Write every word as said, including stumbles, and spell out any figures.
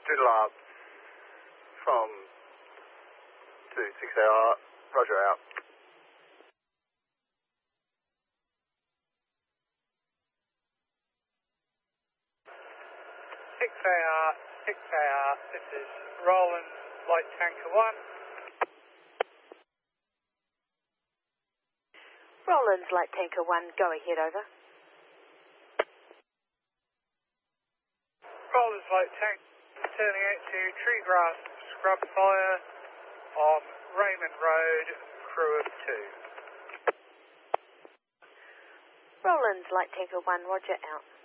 Doodle up from two six A R, roger out. six A R, six A R, this is Roland Light Tanker one. Roland's Light Tanker one, go ahead, over. Roland's Light Tank turning out to tree grass scrub fire on Raymond Road, crew of two. Roland's Light Tanker one, roger, out.